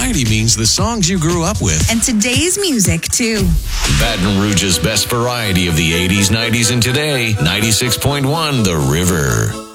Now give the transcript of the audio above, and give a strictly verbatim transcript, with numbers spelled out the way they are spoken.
variety means the songs you grew up with. And today's music, too. Baton Rouge's best variety of the eighties, nineties, and today. ninety-six point one The River.